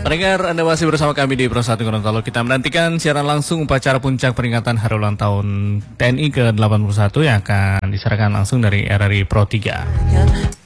Pendengar, Anda masih bersama kami di Pro 1 Gorontalo. Kita menantikan siaran langsung upacara puncak peringatan Hari Ulang Tahun TNI ke-81 yang akan diserahkan langsung dari RRI Pro 3.